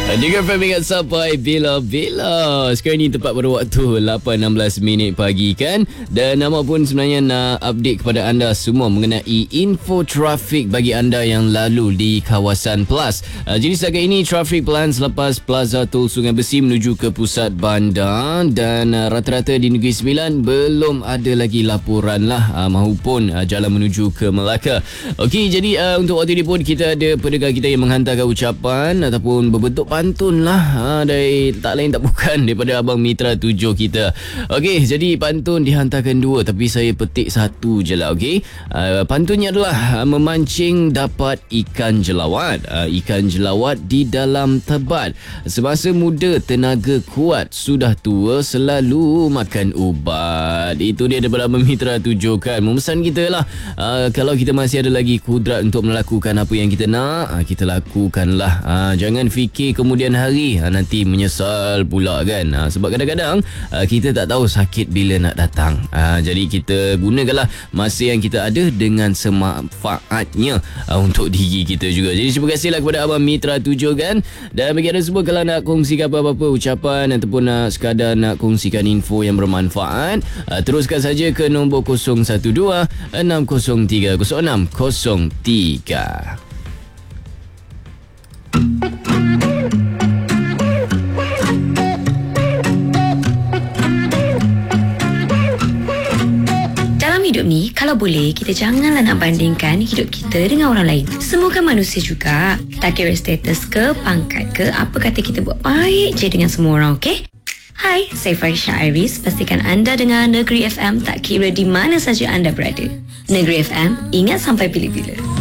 Dengar FM ingat sampai bila-bila. Sekarang ni tepat pada waktu 8.16 minit pagi kan. Dan nama pun sebenarnya nak update kepada anda semua mengenai info trafik bagi anda yang lalu di kawasan Plus. Jadi setakat ini trafik pelan selepas Plaza Tol Sungai Besi menuju ke pusat bandar. Dan rata-rata di Negeri Sembilan belum ada lagi laporan lah mahupun jalan menuju ke Melaka. Okey, jadi untuk waktu ini pun kita ada pendengar kita yang menghantarkan ucapan ataupun berbentuk pantun lah dari tak lain tak bukan daripada Abang Mitra 7 kita. Okey, jadi pantun dihantarkan 2 tapi saya petik 1 je lah. Okey, pantunnya adalah memancing dapat ikan jelawat. Ikan jelawat di dalam tebat. Semasa muda tenaga kuat, sudah tua selalu makan ubat. Itu dia daripada Abang Mitra 7 kan. Memesan kita lah, kalau kita masih ada lagi kudrat untuk melakukan apa yang kita nak, kita lakukanlah. Jangan fikir kemudian hari nanti menyesal pula kan. Sebab kadang-kadang kita tak tahu sakit bila nak datang. Jadi kita gunakanlah masa yang kita ada dengan semanfaatnya untuk diri kita juga. Jadi terima kasihlah kepada Abang Mitra 7 kan. Dan bagi anda semua kalau nak kongsikan apa-apa ucapan ataupun nak sekadar nak kongsikan info yang bermanfaat, teruskan saja ke nombor 012 603 0603. Hidup ni, kalau boleh, kita janganlah nak bandingkan hidup kita dengan orang lain. Semua kan manusia juga. Tak kira status ke, pangkat ke, apa kata kita buat baik je dengan semua orang, okey? Hai, saya Farisha Iris. Pastikan anda dengar Negeri FM tak kira di mana saja anda berada. Negeri FM, ingat sampai bila-bila.